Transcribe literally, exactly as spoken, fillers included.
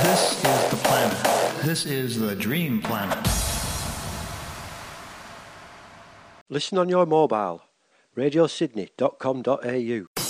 This is the planet. This is the dream planet. Listen on your mobile. radio sydney dot com dot a u